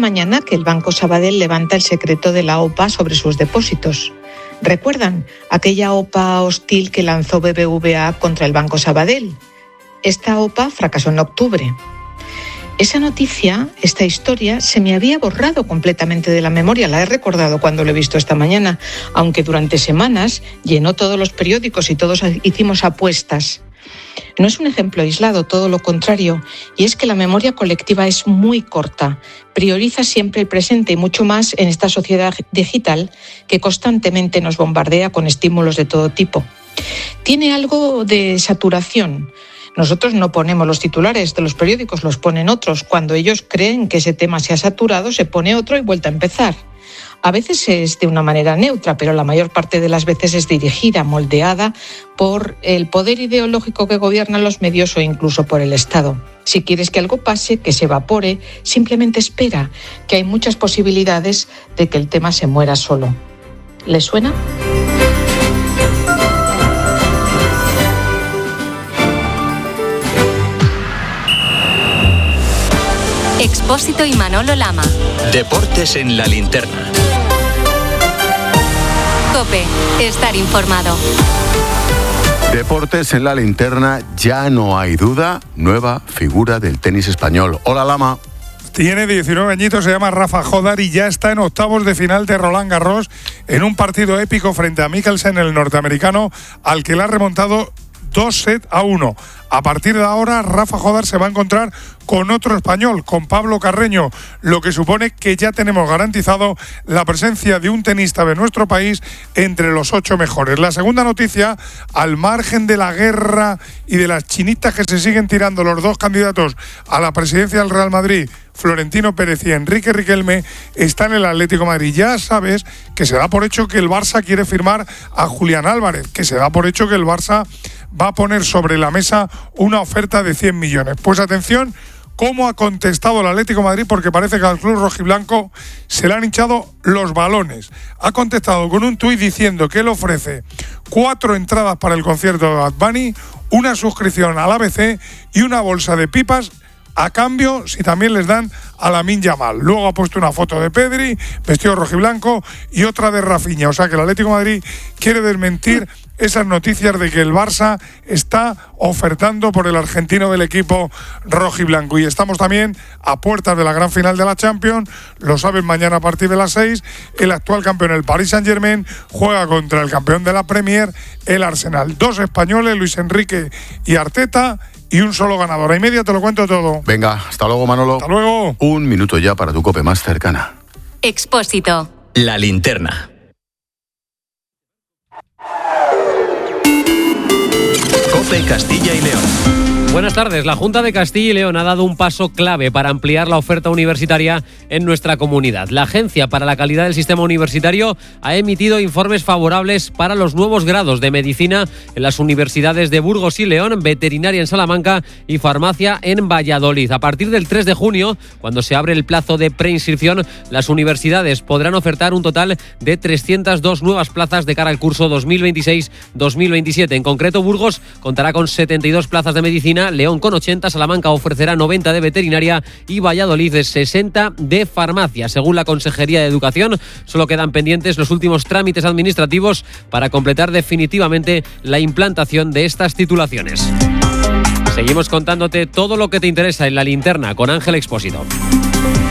mañana que el Banco Sabadell levanta el secreto de la OPA sobre sus depósitos. ¿Recuerdan aquella OPA hostil que lanzó BBVA contra el Banco Sabadell? Esta OPA fracasó en octubre. Esa noticia, esta historia, se me había borrado completamente de la memoria. La he recordado cuando lo he visto esta mañana, aunque durante semanas llenó todos los periódicos y todos hicimos apuestas. No es un ejemplo aislado, todo lo contrario, y es que la memoria colectiva es muy corta. Prioriza siempre el presente y mucho más en esta sociedad digital que constantemente nos bombardea con estímulos de todo tipo. Tiene algo de saturación. Nosotros no ponemos los titulares de los periódicos, los ponen otros. Cuando ellos creen que ese tema se ha saturado, se pone otro y vuelve a empezar. A veces es de una manera neutra, pero la mayor parte de las veces es dirigida, moldeada por el poder ideológico que gobierna los medios o incluso por el Estado. Si quieres que algo pase, que se evapore, simplemente espera, que hay muchas posibilidades de que el tema se muera solo. ¿Le suena? Expósito y Manolo Lama. Deportes en la linterna. COPE, estar informado. Deportes en la linterna, ya no hay duda, nueva figura del tenis español. Hola, Lama. Tiene 19 añitos, se llama Rafa Jodar y ya está en octavos de final de Roland Garros en un partido épico frente a Mikkelsen, el norteamericano, al que le ha remontado 2-1. A partir de ahora, Rafa Jodar se va a encontrar con otro español, con Pablo Carreño, lo que supone que ya tenemos garantizado la presencia de un tenista de nuestro país entre los 8 mejores. La segunda noticia, al margen de la guerra y de las chinitas que se siguen tirando los dos candidatos a la presidencia del Real Madrid, Florentino Pérez y Enrique Riquelme, está en el Atlético de Madrid. Ya sabes que se da por hecho que el Barça quiere firmar a Julián Álvarez, que se da por hecho que el Barça va a poner sobre la mesa una oferta de 100 millones. Pues atención, cómo ha contestado el Atlético de Madrid, porque parece que al club rojiblanco se le han hinchado los balones. Ha contestado con un tuit diciendo que él ofrece 4 entradas para el concierto de Bad Bunny, una suscripción al ABC y una bolsa de pipas a cambio si también les dan a Lamine Yamal. Luego ha puesto una foto de Pedri vestido rojiblanco y otra de Rafinha. O sea que el Atlético de Madrid quiere desmentir esas noticias de que el Barça está ofertando por el argentino del equipo rojiblanco. Y estamos también a puertas de la gran final de la Champions. Lo saben, mañana a partir de las 6. El actual campeón, el Paris Saint-Germain, juega contra el campeón de la Premier, el Arsenal. 2 españoles, Luis Enrique y Arteta, y un solo ganador. A y media te lo cuento todo. Venga, hasta luego, Manolo. Hasta luego. 1 minuto ya para tu COPE más cercana. Expósito. La linterna. COPE Castilla y León. Buenas tardes. La Junta de Castilla y León ha dado un paso clave para ampliar la oferta universitaria en nuestra comunidad. La Agencia para la Calidad del Sistema Universitario ha emitido informes favorables para los nuevos grados de Medicina en las universidades de Burgos y León, Veterinaria en Salamanca y Farmacia en Valladolid. A partir del 3 de junio, cuando se abre el plazo de preinscripción, las universidades podrán ofertar un total de 302 nuevas plazas de cara al curso 2026-2027. En concreto, Burgos contará con 72 plazas de Medicina, León con 80, Salamanca ofrecerá 90 de Veterinaria y Valladolid 60 de Farmacia. Según la Consejería de Educación, solo quedan pendientes los últimos trámites administrativos para completar definitivamente la implantación de estas titulaciones. Seguimos contándote todo lo que te interesa en La Linterna con Ángel Expósito.